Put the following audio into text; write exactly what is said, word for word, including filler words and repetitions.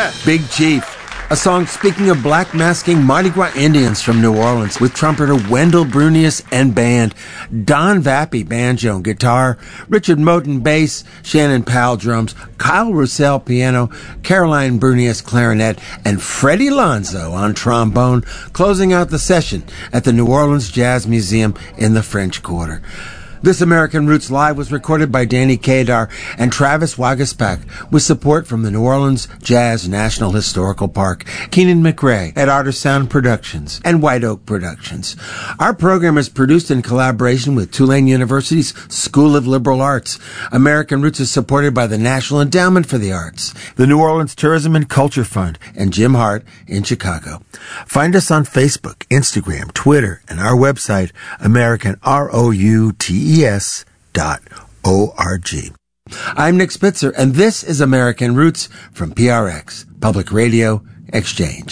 Big Chief, a song speaking of black masking Mardi Gras Indians from New Orleans with trumpeter Wendell Brunius and band, Don Vappy banjo and guitar, Richard Moten bass, Shannon Powell drums, Kyle Roussel piano, Caroline Brunius clarinet, and Freddie Lonzo on trombone, closing out the session at the New Orleans Jazz Museum in the French Quarter. This American Roots Live was recorded by Danny Kadar and Travis Wagaspak with support from the New Orleans Jazz National Historical Park, Keenan McRae at Artisound Productions, and White Oak Productions. Our program is produced in collaboration with Tulane University's School of Liberal Arts. American Roots is supported by the National Endowment for the Arts, the New Orleans Tourism and Culture Fund, and Jim Hart in Chicago. Find us on Facebook, Instagram, Twitter, and our website, American R O U T E S dot O R G. I'm Nick Spitzer, and this is American Roots from P R X, Public Radio Exchange.